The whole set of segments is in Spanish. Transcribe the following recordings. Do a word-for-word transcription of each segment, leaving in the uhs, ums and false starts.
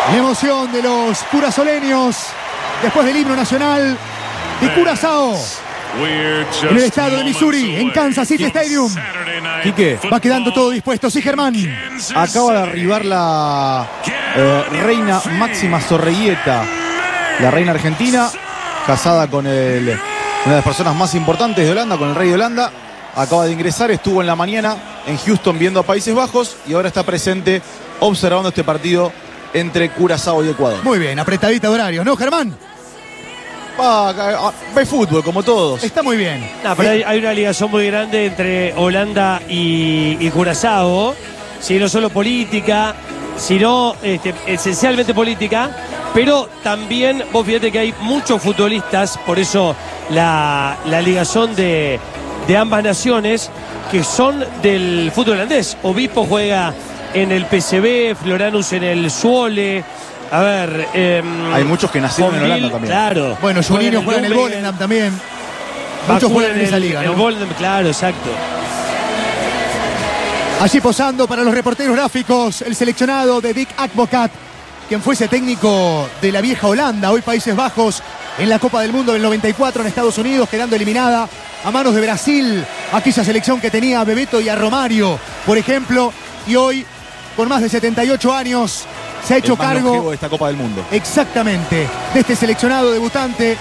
La emoción de los curazoleños después del himno nacional de Curazao en el estado de Missouri, en Kansas City Stadium. Quique, va quedando todo dispuesto. Sí, Germán. Acaba de arribar la eh, reina Máxima Zorreguieta, la reina argentina, casada con el, una de las personas más importantes de Holanda, con el rey de Holanda. Acaba de ingresar, estuvo en la mañana en Houston viendo a Países Bajos y ahora está presente observando este partido entre Curazao y Ecuador. Muy bien, apretadita de horarios, ¿no, Germán? Va, ve fútbol, como todos. Está muy bien. No, pero hay, hay una ligación muy grande entre Holanda y, y Curazao. Si no solo política, sino este, esencialmente política. Pero también, vos fíjate que hay muchos futbolistas, por eso la, la ligación de, de ambas naciones, que son del fútbol holandés. Obispo juega en el P S V, Floranus en el Zwolle. A ver, eh, hay muchos que nacieron en Holanda también. Claro. Bueno, Juninho juega en el Volendam también. Muchos juegan en esa liga, ¿no? El Volendam, claro, exacto. Allí posando para los reporteros gráficos, el seleccionado de Dick Advocat, quien fuese técnico de la vieja Holanda, hoy Países Bajos, en la Copa del Mundo del noventa y cuatro en Estados Unidos, quedando eliminada a manos de Brasil, aquella selección que tenía a Bebeto y a Romario, por ejemplo, y hoy, con más de setenta y ocho años, se ha hecho el más cargo longevo de esta Copa del Mundo. Exactamente, de este seleccionado debutante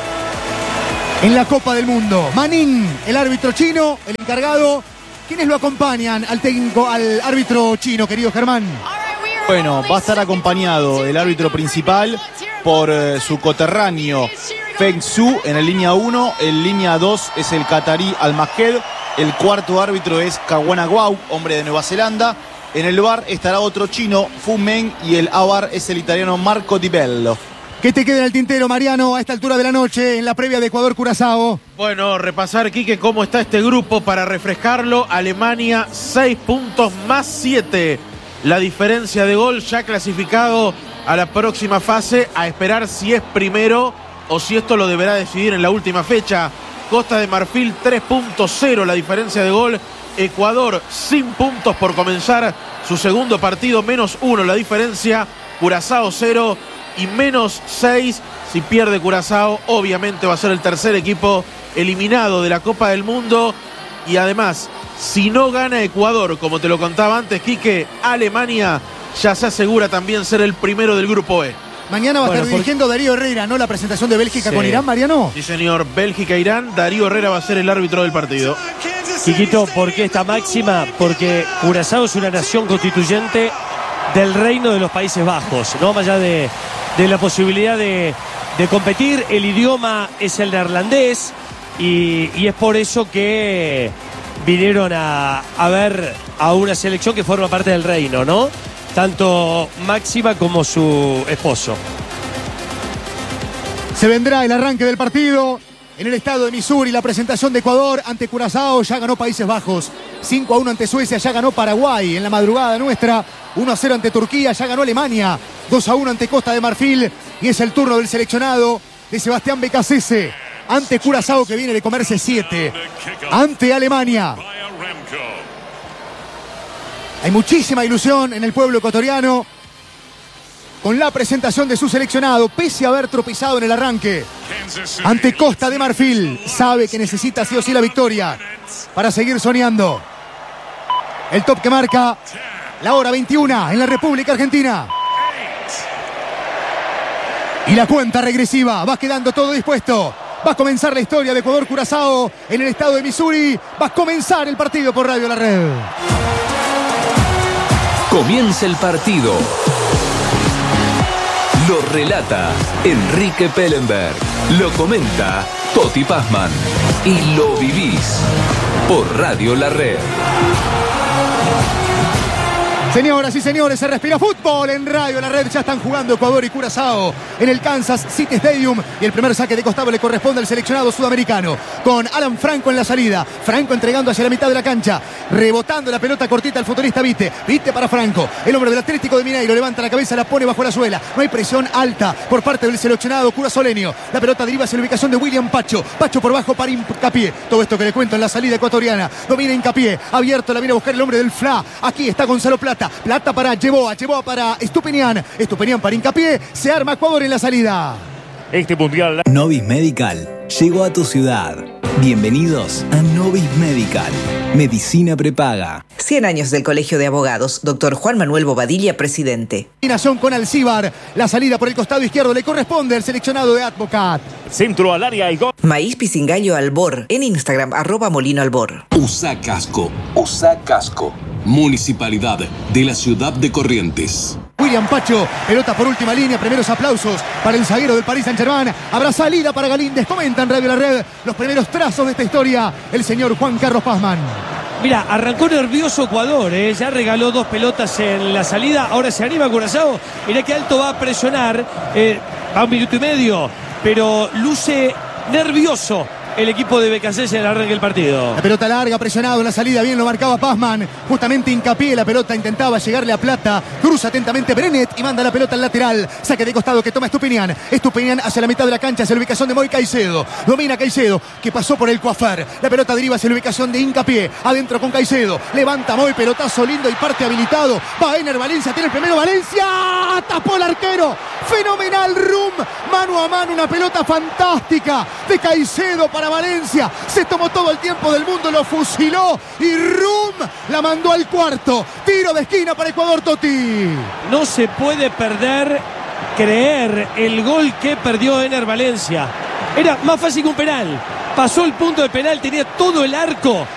en la Copa del Mundo. Manin, el árbitro chino, el encargado. ¿Quiénes lo acompañan al técnico, al árbitro chino, querido Germán? Bueno, va a estar acompañado el árbitro principal por eh, su coterráneo Feng Zhu en el línea uno. En línea dos es el catarí Al-Majed. El cuarto árbitro es Kawana Guau, hombre de Nueva Zelanda. En el V A R estará otro chino, Fu Meng, y el A V A R es el italiano Marco Di Bello. ¿Qué te queda en el tintero, Mariano, a esta altura de la noche, en la previa de Ecuador-Curazao? Bueno, repasar, Quique, cómo está este grupo para refrescarlo. Alemania, seis puntos más siete. La diferencia de gol, ya clasificado a la próxima fase, a esperar si es primero o si esto lo deberá decidir en la última fecha. Costa de Marfil, tres punto cero la diferencia de gol. Ecuador, sin puntos por comenzar su segundo partido, menos uno la diferencia. Curazao, cero y menos seis. Si pierde Curazao, obviamente va a ser el tercer equipo eliminado de la Copa del Mundo. Y además, si no gana Ecuador, como te lo contaba antes, Quique, Alemania ya se asegura también ser el primero del grupo E. Mañana va a Bueno, estar dirigiendo Darío Herrera, ¿no? La presentación de Bélgica Sí. con Irán, Mariano. Sí, señor. Bélgica-Irán. Darío Herrera va a ser el árbitro del partido. Quiquito, ¿por qué esta máxima? Porque Curazao es una nación constituyente del Reino de los Países Bajos, ¿no? Más allá de, de la posibilidad de, de competir, el idioma es el neerlandés y, y es por eso que vinieron a, a ver a una selección que forma parte del reino, ¿no? Tanto Máxima como su esposo. Se vendrá el arranque del partido en el estado de Missouri, la presentación de Ecuador ante Curazao. Ya ganó Países Bajos, cinco a uno ante Suecia, ya ganó Paraguay en la madrugada nuestra, uno a cero ante Turquía, ya ganó Alemania, dos a uno ante Costa de Marfil, y es el turno del seleccionado de Sebastián Becasese ante Curazao, que viene de comerse siete ante Alemania. Hay muchísima ilusión en el pueblo ecuatoriano con la presentación de su seleccionado, pese a haber tropezado en el arranque ante Costa de Marfil. Sabe que necesita sí o sí la victoria para seguir soñando. El top que marca la hora veintiuno en la República Argentina. Y la cuenta regresiva, va quedando todo dispuesto. Va a comenzar la historia de Ecuador-Curazao en el estado de Missouri. Va a comenzar el partido por Radio La Red. Comienza el partido. Lo relata Enrique Pellenberg. Lo comenta Toti Pazman. Y lo vivís por Radio La Red. Señoras y señores, se respira fútbol en Radio La Red. Ya están jugando Ecuador y Curazao en el Kansas City Stadium. Y el primer saque de costado le corresponde al seleccionado sudamericano, con Alan Franco en la salida. Franco entregando hacia la mitad de la cancha, rebotando la pelota cortita al futbolista Vite. Vite para Franco, el hombre del Atlético de Mineiro. Levanta la cabeza, la pone bajo la suela. No hay presión alta por parte del seleccionado curazoleño. La pelota deriva hacia la ubicación de William Pacho. Pacho por bajo para Hincapié. Todo esto que le cuento en la salida ecuatoriana. Domina Hincapié, abierto, la viene a buscar el hombre del F L A. Aquí está Gonzalo Plata. Plata, Plata para Yeboah, Yeboah para Estupiñán, Estupiñán para Hincapié. Se arma Ecuador en la salida. Este mundial. Novis Medical llegó a tu ciudad. Bienvenidos a Novis Medical. Medicina prepaga. cien años del Colegio de Abogados. Doctor Juan Manuel Bobadilla, presidente. Combinación con Alcíbar. La salida por el costado izquierdo le corresponde al seleccionado de Advocat. Centro al área y gol. Maíz Pisingallo Albor. En Instagram, arroba Molino Albor. Usa casco. Usa casco. Municipalidad de la ciudad de Corrientes. William Pacho, pelota por última línea, primeros aplausos para el zaguero del Paris Saint-Germain. Habrá salida para Galíndez, comenta en Radio La Red los primeros trazos de esta historia el señor Juan Carlos Pazman. Mira, arrancó nervioso Ecuador, ¿eh? Ya regaló dos pelotas en la salida, ahora se anima Curazao. Mirá que alto va a presionar, eh, a un minuto y medio, pero luce nervioso el equipo de Becasés en el arranque del partido. La pelota larga, presionado en la salida, bien lo marcaba Pazman. Justamente Hincapié, la pelota intentaba llegarle a Plata. Cruza atentamente Brenet y manda la pelota al lateral. Saque de costado que toma Estupiñán. Estupiñán hacia la mitad de la cancha, hacia la ubicación de Moy Caicedo. Domina Caicedo, que pasó por el Coafer. La pelota deriva hacia la ubicación de Hincapié. Adentro con Caicedo. Levanta Moy, pelotazo lindo y parte habilitado. Va Ener Valencia, tiene el primero Valencia. Tapó el arquero. Fenomenal Rum. Mano a mano, una pelota fantástica de Caicedo para Valencia. Se tomó todo el tiempo del mundo, lo fusiló y Rum la mandó al cuarto. Tiro de esquina para Ecuador, Totti. No se puede perder, creer el gol que perdió Ener Valencia. Era más fácil que un penal. Pasó el punto de penal, tenía todo el arco